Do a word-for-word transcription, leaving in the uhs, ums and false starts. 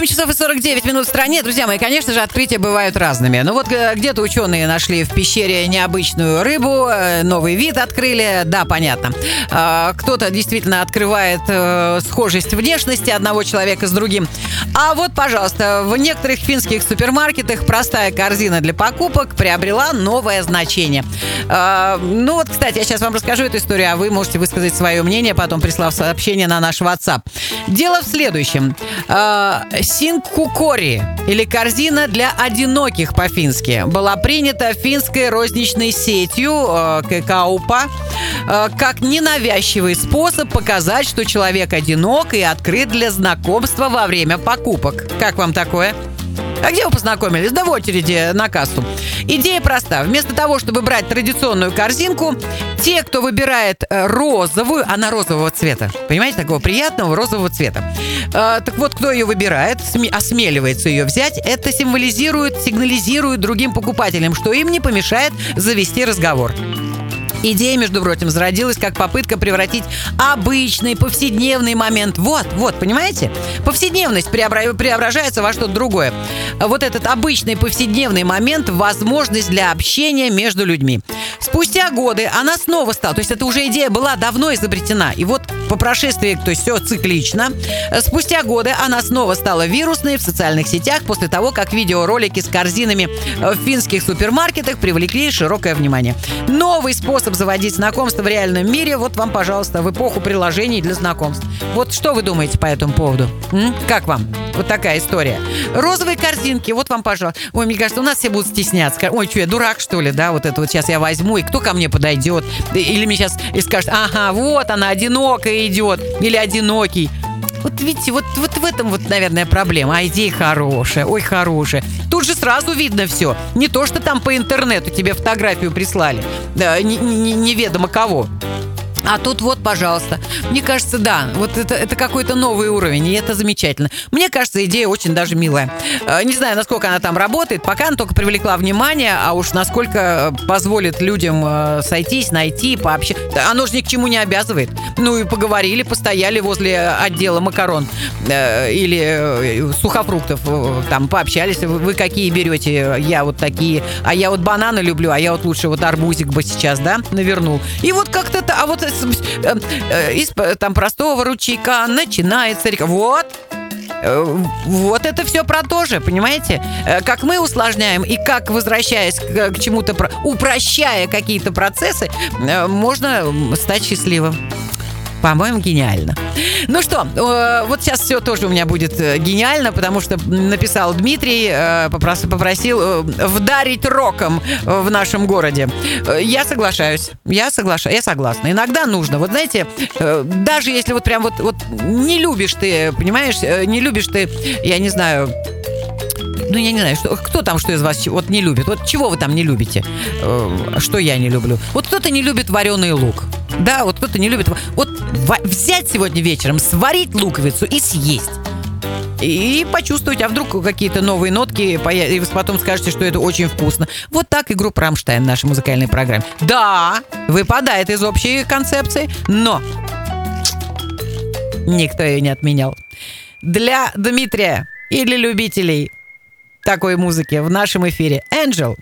восемь часов и сорок девять минут в стране. Друзья мои, конечно же, открытия бывают разными. Ну вот где-то ученые нашли в пещере необычную рыбу, новый вид открыли, да, понятно. Кто-то действительно открывает схожесть внешности одного человека с другим. А вот, пожалуйста, в некоторых финских супермаркетах простая корзина для покупок приобрела новое значение. Ну вот, кстати, я сейчас вам расскажу эту историю, а вы можете высказать свое мнение, потом прислав сообщение на наш WhatsApp. Дело в следующем. Синкукори, или корзина для одиноких по-фински, была принята финской розничной сетью Каупа как ненавязчивый способ показать, что человек одинок и открыт для знакомства во время покупок. Как вам такое? А где вы познакомились? Да в очереди на кассу. Идея проста. Вместо того, чтобы брать традиционную корзинку, те, кто выбирает розовую, она розового цвета, понимаете, такого приятного розового цвета. Э, так вот, кто ее выбирает, сме- осмеливается ее взять, это символизирует, сигнализирует другим покупателям, что им не помешает завести разговор. Идея, между прочим, зародилась как попытка превратить обычный повседневный момент. Вот, вот, понимаете? Повседневность преобра- преображается во что-то другое. Вот этот обычный повседневный момент в возможность для общения между людьми. Спустя годы она снова стала, то есть эта уже идея была давно изобретена. И вот по прошествии, то есть все циклично, спустя годы она снова стала вирусной в социальных сетях после того, как видеоролики с корзинами в финских супермаркетах привлекли широкое внимание. Новый способ заводить знакомства в реальном мире. Вот вам, пожалуйста, в эпоху приложений для знакомств. Вот что вы думаете по этому поводу? М? Как вам? Вот такая история. Розовые корзинки. Вот вам, пожалуйста. Ой, мне кажется, у нас все будут стесняться. Ой, что, я дурак, что ли, да? Вот это вот сейчас я возьму, и кто ко мне подойдет? Или мне сейчас и скажет, ага, вот она, одинокая идет. Или одинокий. Вот видите, вот, вот в этом вот, наверное, проблема. А идея хорошая, ой, хорошая. Тут же сразу видно все. Не то, что там по интернету тебе фотографию прислали. Да, не, не, неведомо кого. А тут вот, пожалуйста. Мне кажется, да, вот это, это какой-то новый уровень, и это замечательно. Мне кажется, идея очень даже милая. Не знаю, насколько она там работает, пока она только привлекла внимание, а уж насколько позволит людям сойтись, найти, пообщаться. Оно же ни к чему не обязывает. Ну и поговорили, постояли возле отдела макарон или сухофруктов, там пообщались. Вы какие берете? Я вот такие. А я вот бананы люблю, а я вот лучше вот арбузик бы сейчас, да, навернул. И вот как-то, а вот из там простого ручейка начинается река. Вот. Вот это все про то же, понимаете? Как мы усложняем и как, возвращаясь к, к чему-то, упрощая какие-то процессы, можно стать счастливым. По-моему, гениально. Ну что, вот сейчас все тоже у меня будет гениально, потому что написал Дмитрий, попросил вдарить роком в нашем городе. Я соглашаюсь. Я соглашаюсь. Я согласна. Иногда нужно. Вот знаете, даже если вот прям вот, вот не любишь ты, понимаешь, не любишь ты, я не знаю... Ну, я не знаю, что, кто там что из вас вот не любит? Вот чего вы там не любите? Что я не люблю? Вот кто-то не любит вареный лук. Да, вот кто-то не любит... Вот взять сегодня вечером, сварить луковицу и съесть. И почувствовать, а вдруг какие-то новые нотки, и вы потом скажете, что это очень вкусно. Вот так и группа «Рамштайн» в нашей музыкальной программе. Да, выпадает из общей концепции, но никто ее не отменял. Для Дмитрия и для любителей такой музыки в нашем эфире Angel.